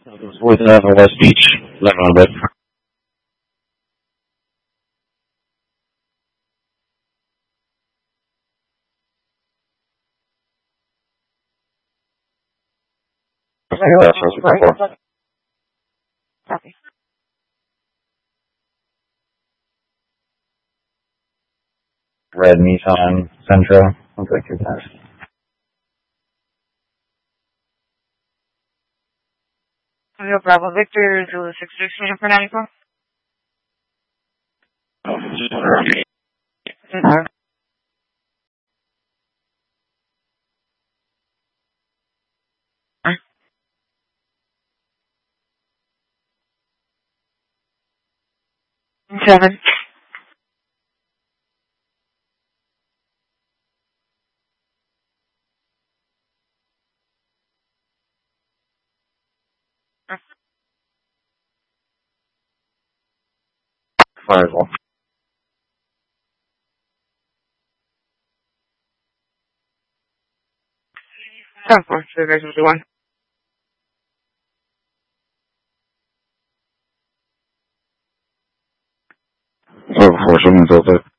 With West Beach, 1100. Copy. Red Nissan Sentra. Looks like your test. No Bravo Victor, Zulu 66 unit for 94. Mm-hmm. 7. Firewall. 7-4, so guys will do 1. Over 4, someone's over.